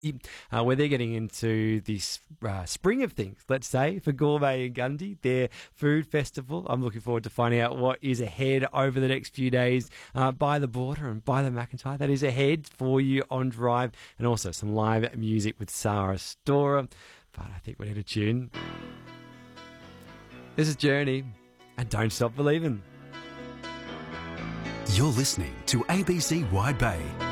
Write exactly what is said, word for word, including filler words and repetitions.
uh, where they're getting into this uh, spring of things, let's say, for Gourmet and Gundy, their food festival. I'm looking forward to finding out what is ahead over the next few days uh, by the border and by the McIntyre. That is ahead for you on Drive, and also some live music with Sarah Storer. But I think we need a tune. This is Journey, and Don't Stop Believing. You're listening to A B C Wide Bay.